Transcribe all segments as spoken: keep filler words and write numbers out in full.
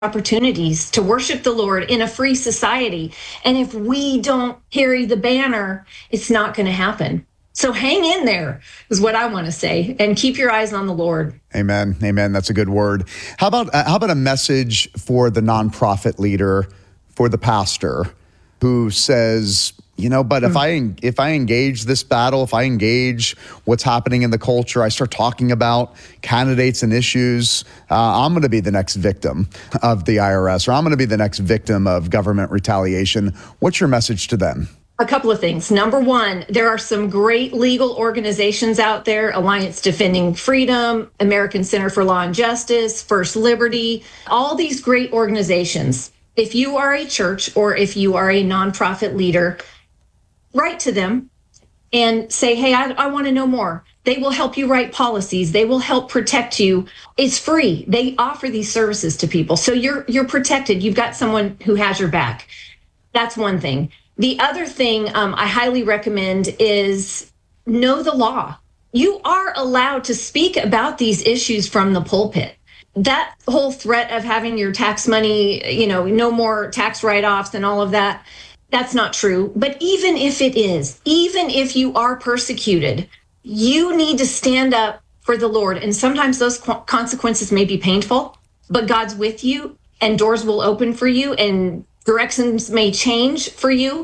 opportunities to worship the Lord in a free society. And if we don't carry the banner, it's not going to happen. So hang in there is what I want to say, and keep your eyes on the Lord. Amen. Amen. That's a good word. How about uh, how about a message for the nonprofit leader, for the pastor who says, you know, but if I if I engage this battle, if I engage what's happening in the culture, I start talking about candidates and issues, uh, I'm going to be the next victim of the I R S, or I'm going to be the next victim of government retaliation. What's your message to them? A couple of things. Number one, there are some great legal organizations out there: Alliance Defending Freedom, American Center for Law and Justice, First Liberty, all these great organizations. If you are a church or if you are a nonprofit leader, write to them and say, hey, I, I want to know more. They will help you write policies. They will help protect you. It's free. They offer these services to people. So you're you're protected. You've got someone who has your back. That's one thing. The other thing um, I highly recommend is know the law. You are allowed to speak about these issues from the pulpit. That whole threat of having your tax money, you know, no more tax write-offs and all of that, that's not true. But even if it is, even if you are persecuted, you need to stand up for the Lord. And sometimes those consequences may be painful, but God's with you and doors will open for you and directions may change for you,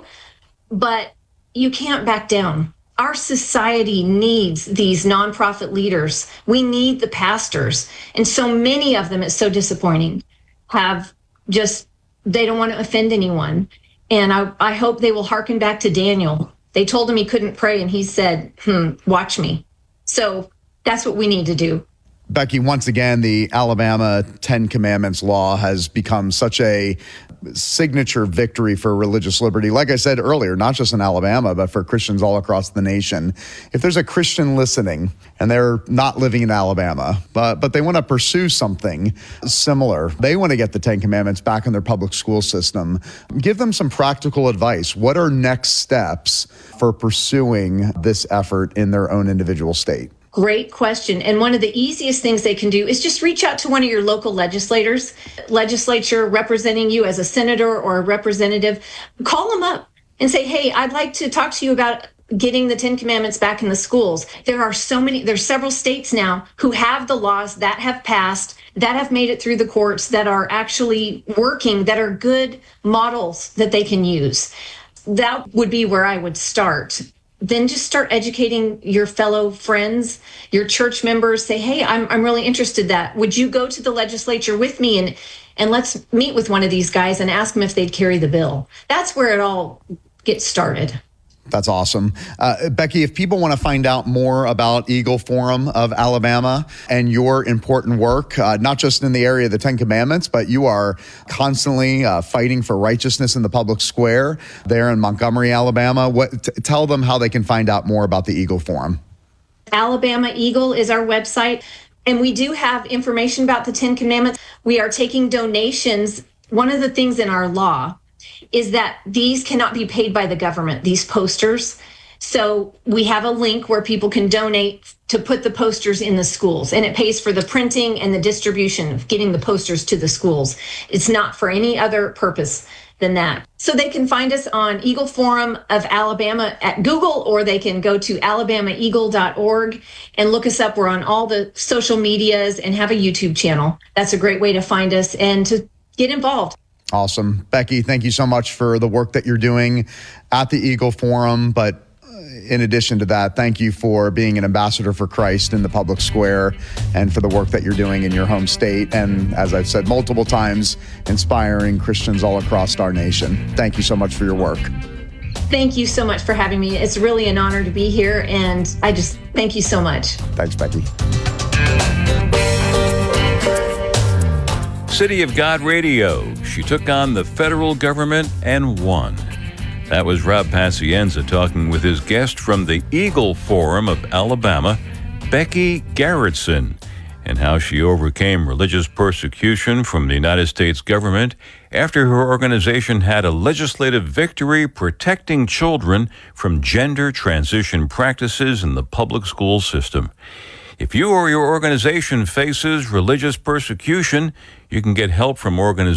but you can't back down. Our society needs these nonprofit leaders. We need the pastors. And so many of them, it's so disappointing, have just, they don't want to offend anyone. And I, I hope they will hearken back to Daniel. They told him he couldn't pray, and he said, hmm, watch me. So that's what we need to do. Becky, once again, the Alabama Ten Commandments law has become such a signature victory for religious liberty. Like I said earlier, not just in Alabama, but for Christians all across the nation. If there's a Christian listening and they're not living in Alabama, but, but they want to pursue something similar, they want to get the Ten Commandments back in their public school system, give them some practical advice. What are next steps for pursuing this effort in their own individual state? Great question. And one of the easiest things they can do is just reach out to one of your local legislators, legislature representing you as a senator or a representative. Call them up and say, hey, I'd like to talk to you about getting the Ten Commandments back in the schools. There are so many, there's several states now who have the laws that have passed, that have made it through the courts, that are actually working, that are good models that they can use. That would be where I would start. Then just start educating your fellow friends, your church members. Say, hey, I'm I'm really interested in that. Would you go to the legislature with me and and let's meet with one of these guys and ask them if they'd carry the bill? That's where it all gets started. That's awesome. Uh, Becky, if people want to find out more about Eagle Forum of Alabama and your important work, uh, not just in the area of the Ten Commandments, but you are constantly uh, fighting for righteousness in the public square there in Montgomery, Alabama. What, t- tell them how they can find out more about the Eagle Forum. Alabama Eagle is our website, and we do have information about the Ten Commandments. We are taking donations. One of the things in our law is that these cannot be paid by the government, these posters. So we have a link where people can donate to put the posters in the schools, and it pays for the printing and the distribution of getting the posters to the schools. It's not for any other purpose than that. So they can find us on Eagle Forum of Alabama at Google, or they can go to alabama eagle dot org and look us up. We're on all the social medias and have a YouTube channel. That's a great way to find us and to get involved. Awesome. Becky, thank you so much for the work that you're doing at the Eagle Forum. But in addition to that, thank you for being an ambassador for Christ in the public square and for the work that you're doing in your home state. And as I've said multiple times, inspiring Christians all across our nation. Thank you so much for your work. Thank you so much for having me. It's really an honor to be here. And I just thank you so much. Thanks, Becky. City of God Radio. She took on the federal government and won. That was Rob Pacienza talking with his guest from the Eagle Forum of Alabama, Becky Garretson, and how she overcame religious persecution from the United States government after her organization had a legislative victory protecting children from gender transition practices in the public school system. If you or your organization faces religious persecution, you can get help from organizations